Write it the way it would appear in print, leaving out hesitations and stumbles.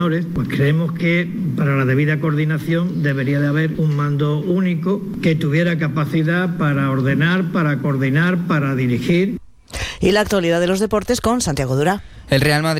Pues creemos que para la debida coordinación debería de haber un mando único que tuviera capacidad para ordenar, para coordinar, para dirigir. Y la actualidad de los deportes con Santiago Dura. El Real Madrid